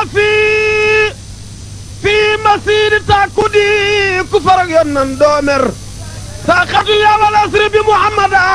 في مسير تاكدي كفر ينن دومر ساقط يا والاسر بمحمد